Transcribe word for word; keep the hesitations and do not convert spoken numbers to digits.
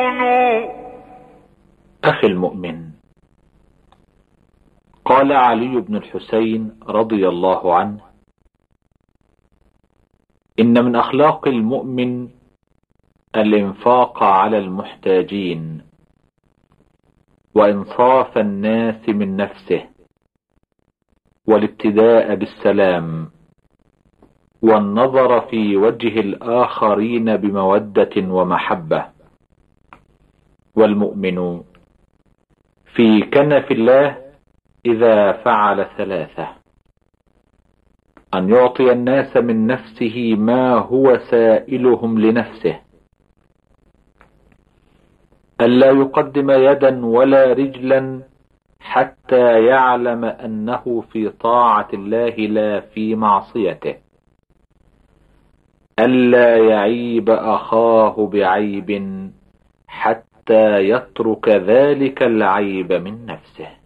أخي المؤمن، قال علي بن الحسين رضي الله عنه: إن من أخلاق المؤمن الإنفاق على المحتاجين، وإنصاف الناس من نفسه، والابتداء بالسلام، والنظر في وجه الآخرين بمودة ومحبة. والمؤمن في كنف الله إذا فعل ثلاثة: أن يعطي الناس من نفسه ما هو سائلهم لنفسه، ألا يقدم يدا ولا رجلا حتى يعلم أنه في طاعة الله لا في معصيته، ألا يعيب أخاه بعيب حتى يترك ذلك العيب من نفسه.